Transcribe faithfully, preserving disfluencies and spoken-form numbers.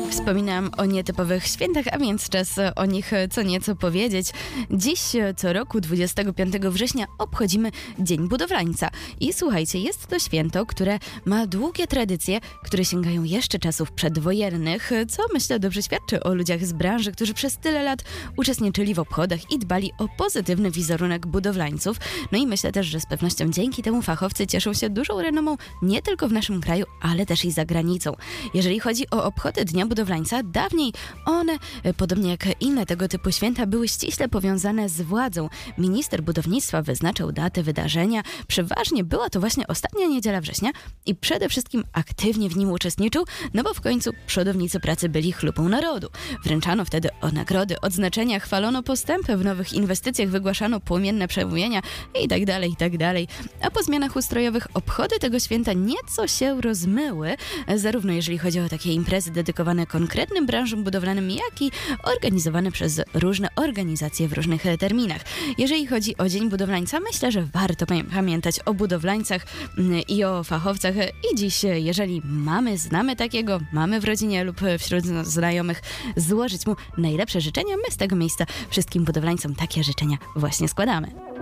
Wspominam o nietypowych świętach, a więc czas o nich co nieco powiedzieć. Dziś co roku, dwudziestego piątego września, obchodzimy Dzień Budowlańca. I słuchajcie, jest to święto, które ma długie tradycje, które sięgają jeszcze czasów przedwojennych, co myślę dobrze świadczy o ludziach z branży, którzy przez tyle lat uczestniczyli w obchodach i dbali o pozytywny wizerunek budowlańców. No i myślę też, że z pewnością dzięki temu fachowcy cieszą się dużą renomą nie tylko w naszym kraju, ale też i za granicą. Jeżeli chodzi o obchody Dnia Budowlańca, dawniej one, podobnie jak inne tego typu święta, były ściśle powiązane z władzą. Minister budownictwa wyznaczał datę wydarzenia. Przeważnie była to właśnie ostatnia niedziela września i przede wszystkim aktywnie w nim uczestniczył, no bo w końcu przodownicy pracy byli chlubą narodu. Wręczano wtedy o nagrody, odznaczenia, chwalono postępy w nowych inwestycjach, wygłaszano płomienne przemówienia itd., itd. A po zmianach ustrojowych obchody tego święta nieco się rozmyły, zarówno jeżeli chodzi o takie imprezy dedykowane konkretnym branżom budowlanym, jak i organizowane przez różne organizacje w różnych terminach. Jeżeli chodzi o Dzień Budowlańca, myślę, że warto pamiętać o budowlańcach i o fachowcach. I dziś, jeżeli mamy, znamy takiego, mamy w rodzinie lub wśród znajomych, złożyć mu najlepsze życzenia, my z tego miejsca wszystkim budowlańcom takie życzenia właśnie składamy.